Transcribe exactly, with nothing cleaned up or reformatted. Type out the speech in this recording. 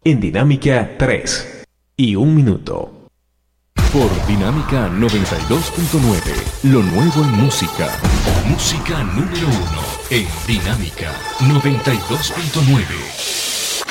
En Dinámica tres y un minuto. Por Dinámica noventa y dos punto nueve, lo nuevo en música. Música número uno en Dinámica noventa y dos punto nueve.